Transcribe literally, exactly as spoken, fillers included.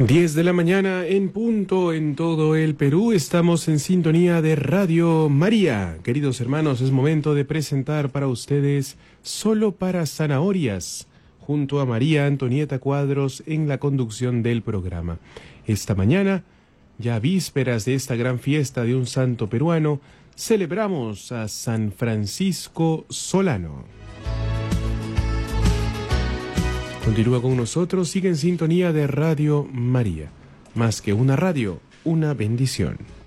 diez de la mañana en punto en todo el Perú. Estamos en sintonía de Radio María. Queridos hermanos, es momento de presentar para ustedes Solo para Zanahorias, junto a María Antonieta Cuadros en la conducción del programa. Esta mañana, ya vísperas de esta gran fiesta de un santo peruano, celebramos a San Francisco Solano. Continúa con nosotros, sigue en sintonía de Radio María. Más que una radio, una bendición.